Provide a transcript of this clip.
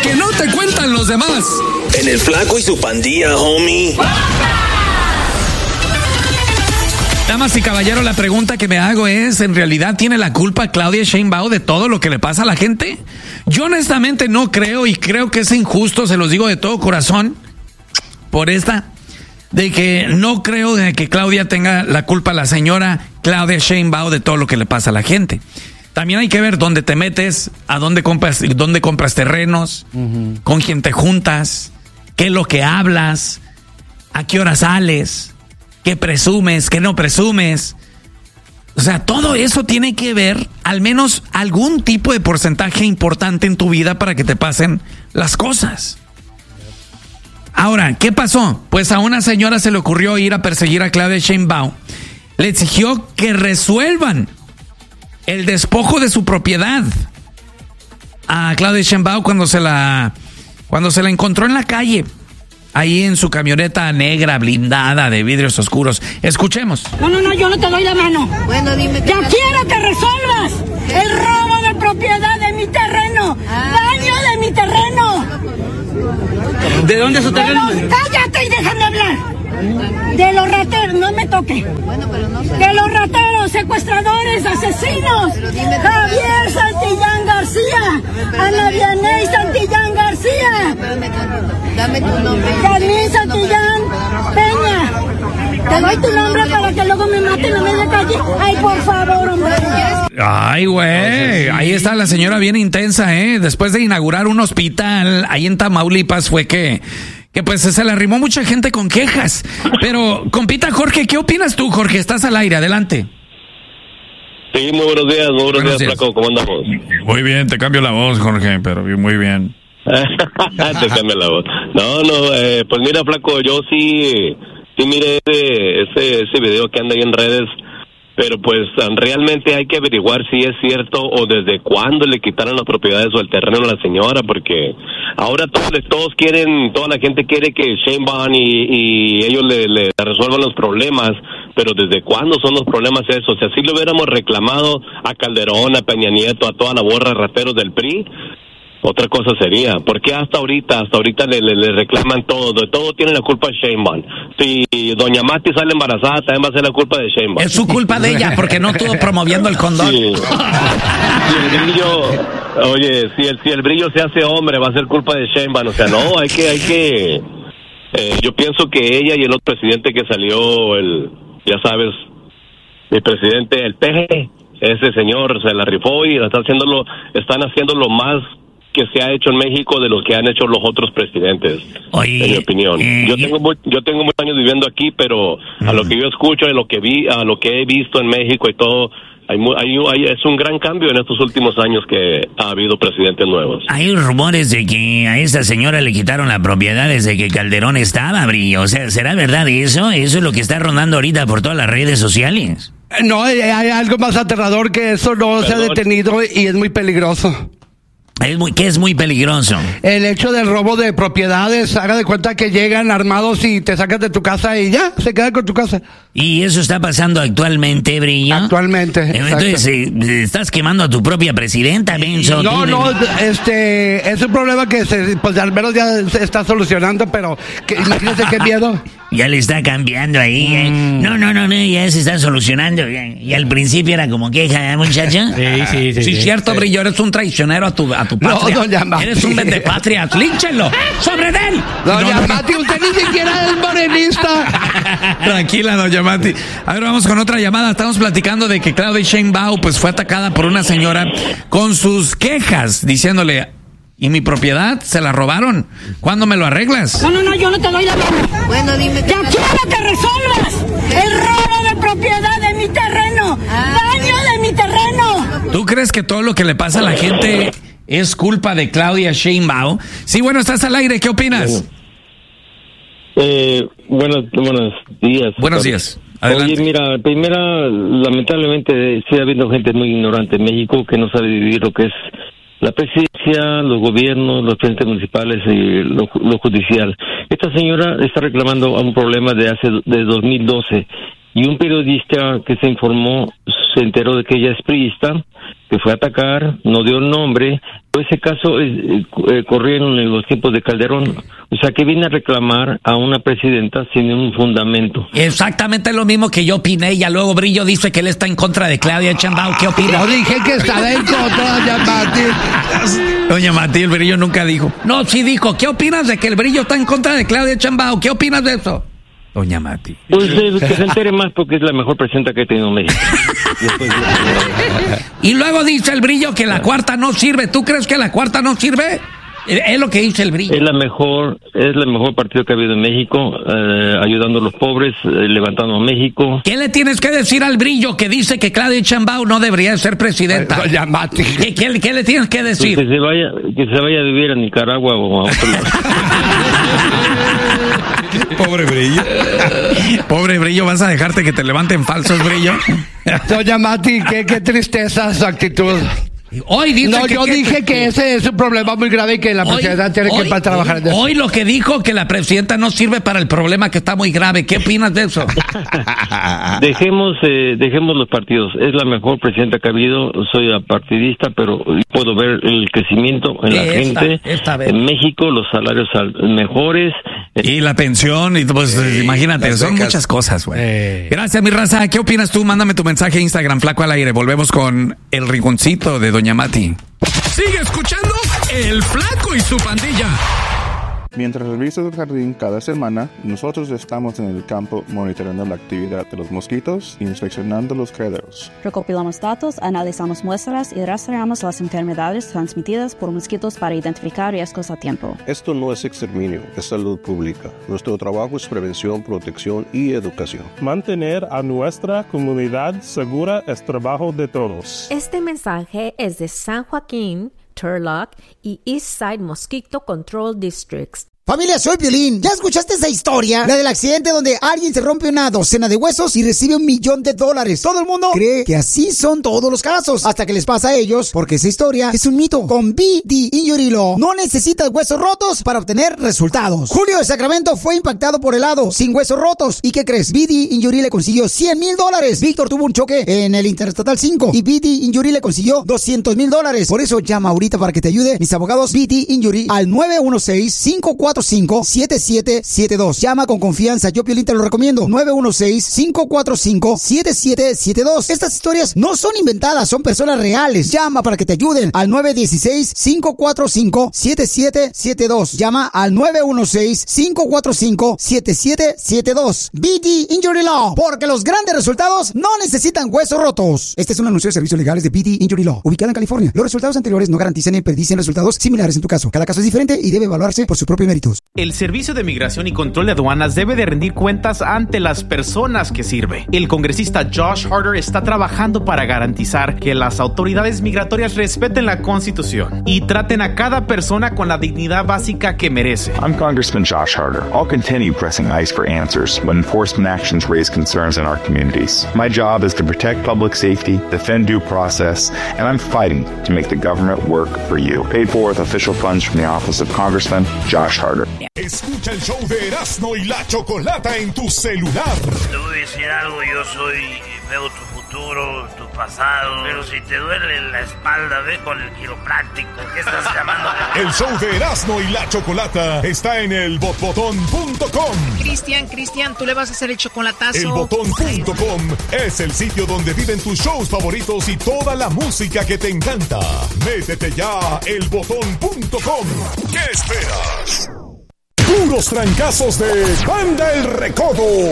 que no te cuentan los demás. En el Flaco y su pandilla, homie. Damas y caballeros, la pregunta que me hago es, ¿en realidad tiene la culpa Claudia Sheinbaum de todo lo que le pasa a la gente? Yo honestamente no creo, y creo que es injusto, se los digo de todo corazón, de que no creo de que Claudia tenga la culpa, la señora Claudia Sheinbaum, de todo lo que le pasa a la gente. También hay que ver dónde te metes, a dónde compras terrenos, con quién te juntas, qué es lo que hablas, a qué hora sales, qué presumes, qué no presumes. O sea, todo eso tiene que ver al menos algún tipo de porcentaje importante en tu vida para que te pasen las cosas. Ahora, ¿qué pasó? Pues a una señora se le ocurrió ir a perseguir a Claudia Sheinbaum. Le exigió que resuelvan el despojo de su propiedad a Claudia Sheinbaum cuando se la encontró en la calle, ahí en su camioneta negra blindada de vidrios oscuros. Escuchemos. No, yo no te doy la mano. Bueno, dime. ¡Ya quiero que resuelvas el robo de propiedad de mi terreno! ¡Daño de mi terreno! ¿De dónde es su terreno? ¡Cállate y déjame hablar! De los rateros, no me toque. Bueno, pero no sé. De los rateros, secuestradores, asesinos. Javier Santillán García. Ana Vianey Santillán García. Espérame tantito. Dame tu nombre. Carmen Santillán Peña. Te doy tu nombre para que luego me maten a media calle. Ay, por favor, hombre. Ay, güey, ahí está la señora bien intensa, ¿eh? Después de inaugurar un hospital ahí en Tamaulipas fue que pues se le arrimó mucha gente con quejas. Pero, compita Jorge, ¿qué opinas tú, Jorge? Estás al aire, adelante. Sí, muy buenos días, Flaco, ¿cómo andamos? Muy bien, te cambio la voz, Jorge, pero muy bien. Te cambio la voz. Pues mira, Flaco, yo sí miré ese video que anda ahí en redes, pero pues realmente hay que averiguar si es cierto o desde cuándo le quitaron las propiedades o el terreno a la señora, porque ahora todos quieren, toda la gente quiere que Sheinbaum y ellos le resuelvan los problemas, pero desde cuándo son los problemas esos. O sea, si le hubiéramos reclamado a Calderón, a Peña Nieto, a toda la borra de rateros del PRI, otra cosa sería. ¿Por qué hasta ahorita le reclaman todo? De todo tiene la culpa Sheinbaum. Si doña Mati sale embarazada, también va a ser la culpa de Sheinbaum. Es su culpa de ella, porque no estuvo promoviendo el condón. Sí. Si el brillo se hace hombre, va a ser culpa de Sheinbaum. O sea, no, hay que yo pienso que ella y el otro presidente que salió, el presidente, el PG, ese señor se la rifó y están haciendo lo más que se ha hecho en México de lo que han hecho los otros presidentes. Oye, en mi opinión. Yo tengo muchos años viviendo aquí, pero a lo que yo escucho, a lo que he visto en México y todo, es un gran cambio en estos últimos años que ha habido presidentes nuevos. Hay rumores de que a esta señora le quitaron la propiedad desde que Calderón estaba, Brillo. O sea, ¿será verdad eso? Eso es lo que está rondando ahorita por todas las redes sociales. No, hay algo más aterrador que eso, se ha detenido y es muy peligroso. ¿Qué es muy peligroso? El hecho del robo de propiedades. Haga de cuenta que llegan armados y te sacan de tu casa y ya, se quedan con tu casa. ¿Y eso está pasando actualmente, Brillo? Actualmente. Entonces, ¿estás quemando a tu propia presidenta, Benzo? No, es un problema que pues al menos ya se está solucionando, pero imagínese qué miedo. Ya le está cambiando ahí. No, ya se está solucionando. Y al principio era como queja, ¿eh, muchacho? Sí, cierto, Brillo, eres un traicionero a tu patria. No, doña Mati. Eres un vendepatria. ¡Línchenlo! ¡Sobre él! Doña Mati, usted ni siquiera es morenista. Tranquila, doña Mati. A ver, vamos con otra llamada. Estamos platicando de que Claudia Sheinbaum pues fue atacada por una señora con sus quejas, diciéndole: ¿y mi propiedad? ¿Se la robaron? ¿Cuándo me lo arreglas? No, yo no te doy la mano. Bueno, dime. ¡Ya quiero que resuelvas el robo de propiedad de mi terreno! ¡Daño de mi terreno! ¿Tú crees que todo lo que le pasa a la gente es culpa de Claudia Sheinbaum? Sí, bueno, estás al aire. ¿Qué opinas? Buenos días. Buenos días. Adelante. Oye, mira, primero, lamentablemente sigue habiendo gente muy ignorante en México que no sabe vivir lo que es la presidencia, los gobiernos, los presidentes municipales y lo judicial. Esta señora está reclamando a un problema de 2012 y un periodista que se informó se enteró de que ella es priista, que fue a atacar, no dio el nombre. Ese caso corrió en los tiempos de Calderón. O sea, que viene a reclamar a una presidenta sin un fundamento. Exactamente lo mismo que yo opiné. Y luego Brillo dice que él está en contra de Claudia Sheinbaum. ¿Qué opina? No dije que está en contra, doña Mati. Doña Mati, el Brillo nunca dijo. No, sí dijo. ¿Qué opinas de que el Brillo está en contra de Claudia Sheinbaum? ¿Qué opinas de eso? Doña Mati. Pues que se entere más porque es la mejor presidenta que he tenido en México. Y luego dice el Brillo que la cuarta no sirve. ¿Tú crees que la cuarta no sirve? Es lo que dice el Brillo. Es la mejor partido que ha habido en México, ayudando a los pobres, levantando a México. ¿Qué le tienes que decir al Brillo que dice que Claudia Sheinbaum no debería ser presidenta? Doña Mati. ¿Qué le tienes que decir? Pues que se vaya a vivir a Nicaragua o a otro lado. Pobre Brillo. Pobre Brillo, ¿vas a dejarte que te levanten falsos, Brillo? Doña Mati, qué tristeza su actitud. Hoy dice no, yo dije que ese es un problema muy grave y que la presidenta tiene que trabajar en eso. Hoy lo que dijo que la presidenta no sirve para el problema que está muy grave. ¿Qué opinas de eso? Dejemos los partidos. Es la mejor presidenta que ha habido. Soy apartidista, pero puedo ver el crecimiento en la gente. En México, los salarios mejores. Y la pensión, y pues imagínate, son muchas cosas, güey. Gracias, mi raza. ¿Qué opinas tú? Mándame tu mensaje a Instagram, Flaco al Aire. Volvemos con el rinconcito de Doña Mati. Sigue escuchando El Flaco y su pandilla. Mientras reviso el jardín cada semana, nosotros estamos en el campo monitoreando la actividad de los mosquitos e inspeccionando los criaderos. Recopilamos datos, analizamos muestras y rastreamos las enfermedades transmitidas por mosquitos para identificar riesgos a tiempo. Esto no es exterminio, es salud pública. Nuestro trabajo es prevención, protección y educación. Mantener a nuestra comunidad segura es trabajo de todos. Este mensaje es de San Joaquín, Turlock y Eastside Mosquito Control Districts. Familia, soy Piolín. ¿Ya escuchaste esa historia? La del accidente donde alguien se rompe una docena de huesos y recibe $1 millón. Todo el mundo cree que así son todos los casos, hasta que les pasa a ellos, porque esa historia es un mito. Con BD Injury Law no necesitas huesos rotos para obtener resultados. Julio de Sacramento fue impactado por helado, sin huesos rotos. ¿Y qué crees? BD Injury le consiguió $100,000. Víctor tuvo un choque en el Interestatal 5 y BD Injury le consiguió $200,000. Por eso llama ahorita para que te ayude mis abogados BD Injury al 916-545-7772. Llama con confianza, yo Piolín te lo recomiendo. 916-545-7772. Estas historias no son inventadas, son personas reales. Llama para que te ayuden al 916-545-7772. Llama al 916-545-7772. BD Injury Law, porque los grandes resultados no necesitan huesos rotos. Este es un anuncio de servicios legales de BD Injury Law, ubicada en California. Los resultados anteriores no garantizan ni predicen resultados similares en tu caso. Cada caso es diferente y debe evaluarse por su propio mérito. El Servicio de Migración y Control de Aduanas debe de rendir cuentas ante las personas que sirve. El congresista Josh Harder está trabajando para garantizar que las autoridades migratorias respeten la Constitución y traten a cada persona con la dignidad básica que merece. I'm Congressman Josh Harder. I'll continue pressing ICE for answers when enforcement actions raise concerns in our communities. My job is to protect public safety, defend due process, and I'm fighting to make the government work for you. Paid for with official funds from the Office of Congressman Josh Harder. Escucha el show de Erasmo y la Chocolata en tu celular. Te voy a decir algo, veo tu futuro, tu pasado, pero si te duele la espalda, ve con el quiropráctico. ¿Qué estás llamando? El show de Erasmo y la Chocolata está en el botbotón.com. Cristian, tú le vas a hacer el chocolatazo. Elbotón.com es el sitio donde viven tus shows favoritos y toda la música que te encanta. Métete ya a elbotón.com. ¿Qué esperas? Puros trancazos de Banda El Recodo.